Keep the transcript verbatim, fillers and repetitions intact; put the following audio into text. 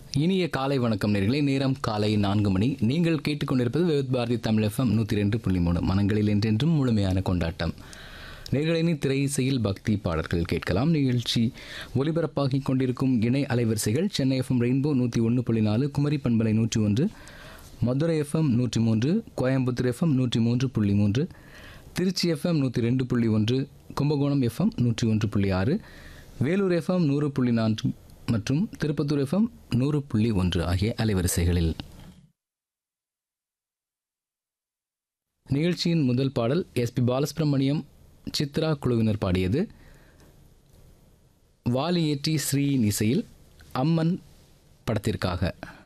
இனிய காலை வணக்கம் நேர்களே. நேரம் காலை நான்கு மணி. நீங்கள் கேட்டுக்கொண்டிருப்பது விவித் பாரதி தமிழ் எஃப்எம் நூற்றி ரெண்டு புள்ளி மூணு. மனங்களில் என்றென்றும் முழுமையான கொண்டாட்டம். நேர்களினி திரை இசையில் பக்தி பாடல்கள் கேட்கலாம். நிகழ்ச்சி ஒலிபரப்பாகிக் கொண்டிருக்கும் இணை அலைவரிசைகள் சென்னை எஃப்எம் ரெயின்போ நூற்றி ஒன்று புள்ளி நாலு, குமரி பண்பலை நூற்றி ஒன்று, மதுரை எஃப்எம் நூற்றி மூன்று, கோயம்புத்தூர் எஃப்எம் நூற்றி மூன்று புள்ளி மூன்று, திருச்சி எஃப்எம் நூற்றி ரெண்டு புள்ளி ஒன்று, கும்பகோணம் எஃப்எம் நூற்றி ஒன்று புள்ளி ஆறு, வேலூர் எஃப்எம் நூறு புள்ளி நான்கு மற்றும் திருப்பத்தூர் எஃப்எம் நூறு புள்ளி ஒன்று ஆகிய அலைவரிசைகளில். நிகழ்ச்சியின் முதல் பாடல் எஸ் பி பாலசுப்ரமணியம், சித்ரா குழுவினர் பாடியது. வாலியேற்றி ஸ்ரீயின் இசையில் அம்மன் படத்திற்காக.